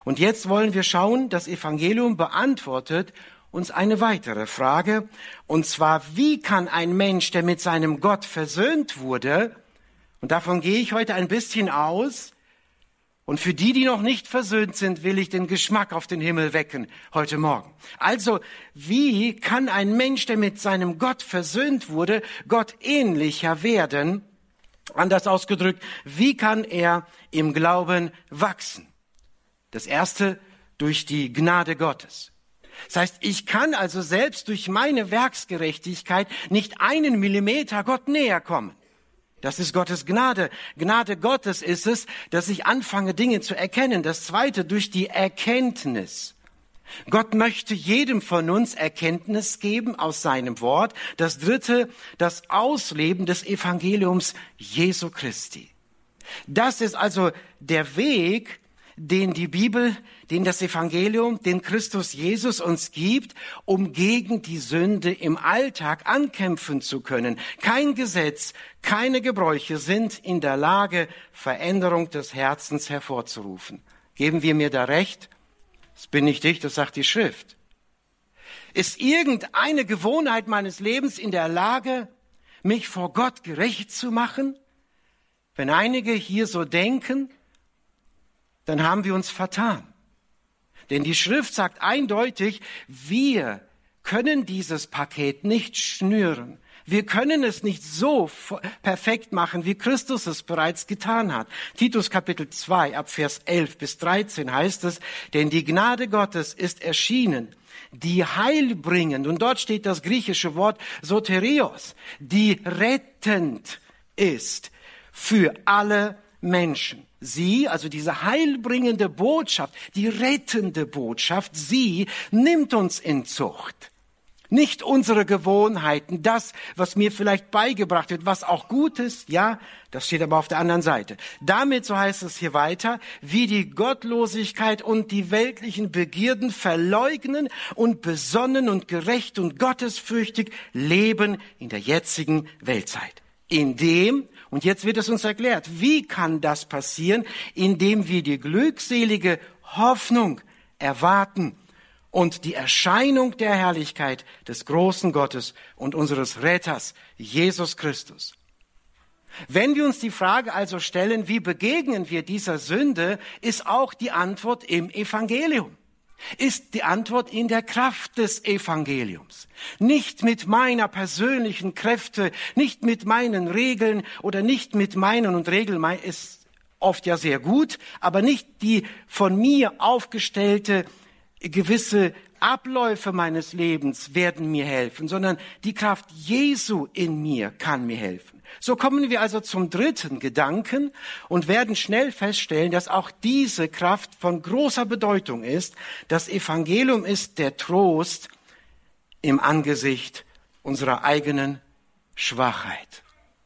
Und jetzt wollen wir schauen, das Evangelium beantwortet uns eine weitere Frage, und zwar, wie kann ein Mensch, der mit seinem Gott versöhnt wurde, und davon gehe ich heute ein bisschen aus, und für die, die noch nicht versöhnt sind, will ich den Geschmack auf den Himmel wecken heute Morgen. Also, wie kann ein Mensch, der mit seinem Gott versöhnt wurde, Gott ähnlicher werden? Anders ausgedrückt, wie kann er im Glauben wachsen? Das erste, durch die Gnade Gottes. Das heißt, ich kann also selbst durch meine Werksgerechtigkeit nicht 1 Millimeter Gott näher kommen. Das ist Gottes Gnade. Gnade Gottes ist es, dass ich anfange, Dinge zu erkennen. Das zweite, durch die Erkenntnis. Gott möchte jedem von uns Erkenntnis geben aus seinem Wort. Das dritte, das Ausleben des Evangeliums Jesu Christi. Das ist also der Weg, den die Bibel, den das Evangelium, den Christus Jesus uns gibt, um gegen die Sünde im Alltag ankämpfen zu können. Kein Gesetz, keine Gebräuche sind in der Lage, Veränderung des Herzens hervorzurufen. Geben wir mir da recht? Das bin nicht ich, das sagt die Schrift. Ist irgendeine Gewohnheit meines Lebens in der Lage, mich vor Gott gerecht zu machen? Wenn einige hier so denken, dann haben wir uns vertan. Denn die Schrift sagt eindeutig, wir können dieses Paket nicht schnüren. Wir können es nicht so perfekt machen, wie Christus es bereits getan hat. Titus Kapitel 2, ab Vers 11 bis 13 heißt es, denn die Gnade Gottes ist erschienen, die heilbringend, und dort steht das griechische Wort Soterios, die rettend ist für alle Menschen. Sie, also diese heilbringende Botschaft, die rettende Botschaft, sie nimmt uns in Zucht. Nicht unsere Gewohnheiten, das, was mir vielleicht beigebracht wird, was auch gut ist, ja, das steht aber auf der anderen Seite. Damit, so heißt es hier weiter, wie die Gottlosigkeit und die weltlichen Begierden verleugnen und besonnen und gerecht und gottesfürchtig leben in der jetzigen Weltzeit. Und jetzt wird es uns erklärt, wie kann das passieren? Indem wir die glückselige Hoffnung erwarten und die Erscheinung der Herrlichkeit des großen Gottes und unseres Retters, Jesus Christus. Wenn wir uns die Frage also stellen, wie begegnen wir dieser Sünde, ist auch die Antwort im Evangelium. Ist die Antwort in der Kraft des Evangeliums. Nicht mit meiner persönlichen Kräfte, nicht mit meinen Regeln oder nicht mit meinen, und Regeln ist oft ja sehr gut, aber nicht die von mir aufgestellte gewisse Abläufe meines Lebens werden mir helfen, sondern die Kraft Jesu in mir kann mir helfen. So kommen wir also zum dritten Gedanken und werden schnell feststellen, dass auch diese Kraft von großer Bedeutung ist. Das Evangelium ist der Trost im Angesicht unserer eigenen Schwachheit.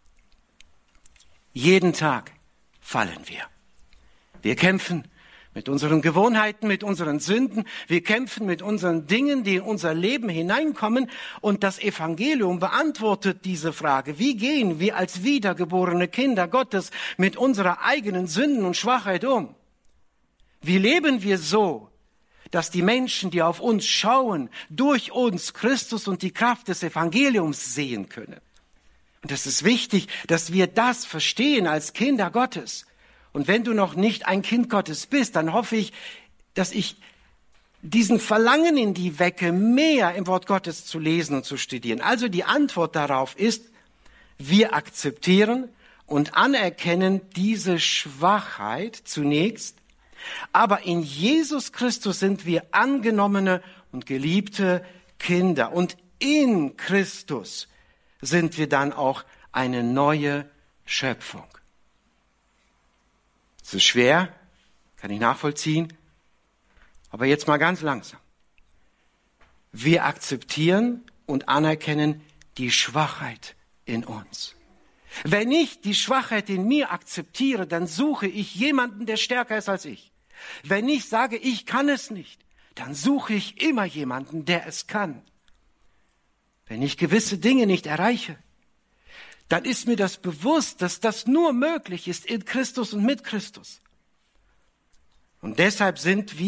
Jeden Tag fallen wir. Wir kämpfen mit unseren Gewohnheiten, mit unseren Sünden. Wir kämpfen mit unseren Dingen, die in unser Leben hineinkommen. Und das Evangelium beantwortet diese Frage. Wie gehen wir als wiedergeborene Kinder Gottes mit unserer eigenen Sünden und Schwachheit um? Wie leben wir so, dass die Menschen, die auf uns schauen, durch uns Christus und die Kraft des Evangeliums sehen können? Und es ist wichtig, dass wir das verstehen als Kinder Gottes. Und wenn du noch nicht ein Kind Gottes bist, dann hoffe ich, dass ich diesen Verlangen in die wecke, mehr im Wort Gottes zu lesen und zu studieren. Also die Antwort darauf ist, wir akzeptieren und anerkennen diese Schwachheit zunächst, aber in Jesus Christus sind wir angenommene und geliebte Kinder. Und in Christus sind wir dann auch eine neue Schöpfung. Es ist schwer, kann ich nachvollziehen, aber jetzt mal ganz langsam. Wir akzeptieren und anerkennen die Schwachheit in uns. Wenn ich die Schwachheit in mir akzeptiere, dann suche ich jemanden, der stärker ist als ich. Wenn ich sage, ich kann es nicht, dann suche ich immer jemanden, der es kann. Wenn ich gewisse Dinge nicht erreiche, dann ist mir das bewusst, dass das nur möglich ist in Christus und mit Christus. Und deshalb sind wir